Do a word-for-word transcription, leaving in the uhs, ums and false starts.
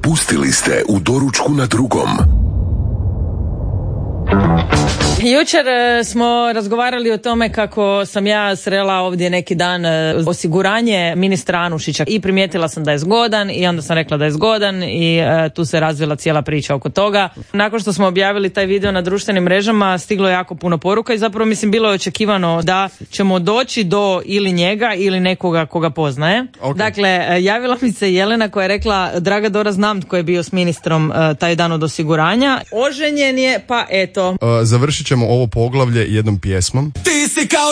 Propustili ste u doručku na drugom. Jučer smo razgovarali o tome kako sam ja srela ovdje neki dan osiguranje ministra Anušića i primijetila sam da je zgodan i onda sam rekla da je zgodan i uh, tu se razvila cijela priča oko toga. Nakon što smo objavili taj video na društvenim mrežama stiglo je jako puno poruka i zapravo mislim bilo je očekivano da ćemo doći do ili njega ili nekoga koga poznaje. Okay. Dakle, javila mi se Jelena koja je rekla: Draga Dora, znam tko je bio s ministrom uh, taj dan od osiguranja. Oženjen je, pa eto. Uh, završit ćemo ovo poglavlje jednom pjesmom. Ti si kao